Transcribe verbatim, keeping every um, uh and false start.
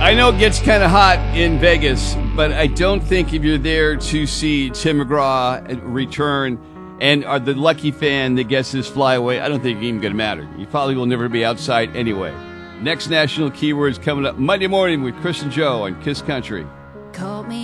I know it gets kind of hot in Vegas, but I don't think if you're there to see Tim McGraw return and are the lucky fan that gets his flyaway, I don't think it's even going to matter. You probably will never be outside anyway. Next National Keywords coming up Monday morning with Chris and Joe on Kiss Country. Called me